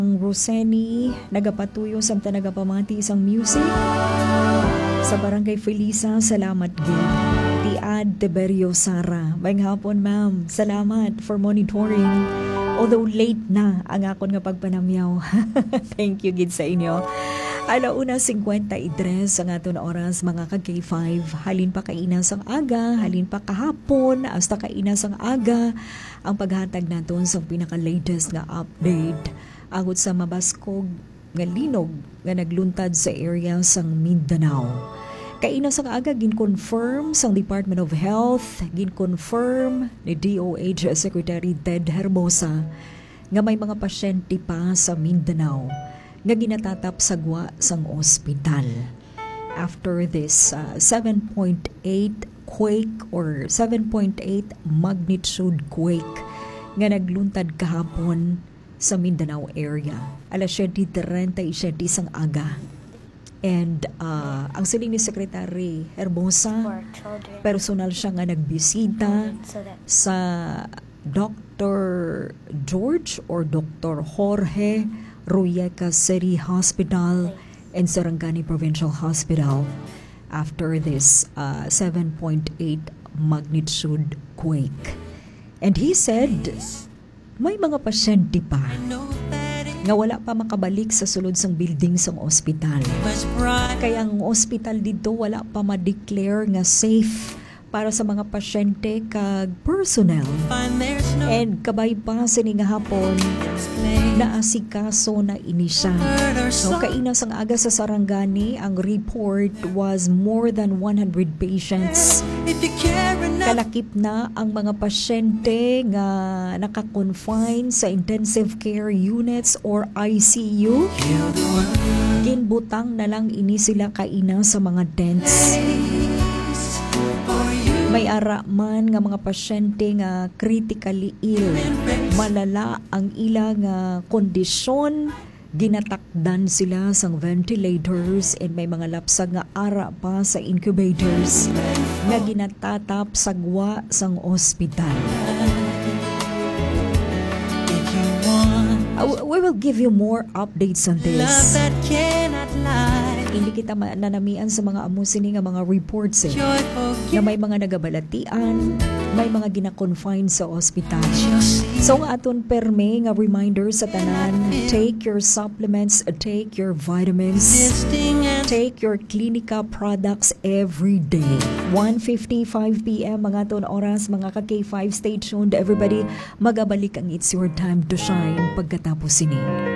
Ang Roseni, nagapatuyo sa nagapamati isang music sa Barangay Felisa. Salamat gid. Tiad Tiberio Sara. Bayang hapon ma'am. Salamat for monitoring. Although late na ang akon nga pagpanamyaw. Thank you gid sa inyo. 1:53 ang aton oras mga ka-K5. Halin pa kainas ang aga, halin pa kahapon, hasta kainas ang aga ang paghatag naton sa pinaka-latest nga update agud sa mabaskog nga linog nga nagluntad sa area sang Mindanao. Kainas ang aga gin-confirm sang Department of Health, gin-confirm ni DOH Secretary Ted Herbosa nga may mga pasyente pa sa Mindanao nga ginatatap sa gwa sang ospital. After this 7.8 quake or 7.8 magnitude quake nga nagluntad kahapon sa Mindanao area. 7:37 sang aga. And ang siling ni Secretary Herbosa, personal siya nga nagbisita sa Dr. George or Dr. Jorge Ruyeca City Hospital and Sarangani Provincial Hospital after this 7.8 magnitude quake. And he said, may mga pasyente pa nga wala pa makabalik sa sulod sang building sang ospital. Kaya ang ospital dito wala pa ma-declare nga safe para sa mga pasyente kag personnel. And kabay pa sining hapon na asikaso na inisya. So kainas ang aga sa Sarangani, ang report was more than 100 patients. Kalakip na ang mga pasyente nga naka-confine sa intensive care units or ICU. Ginbutang na lang ini sila kaina sa mga tents. May ara man nga mga pasyente nga critically ill. Malala ang ilang kondisyon. Ginatakdan sila sang ventilators and may mga lapsag nga ara pa sa incubators nga ginatatap sa gwa sang ospital. We will give you more updates on this. Hindi kita nanamian sa mga amusini nga mga reports na may mga nagabalatian, may mga gina-confine sa ospital. So nga aton perme nga reminder sa tanan, take your supplements, take your vitamins, take your Clinica products every day. 1:55 p.m. mga aton oras, mga ka-K5, stay tuned everybody. Magabalik ang It's Your Time to Shine pagkatapos ini.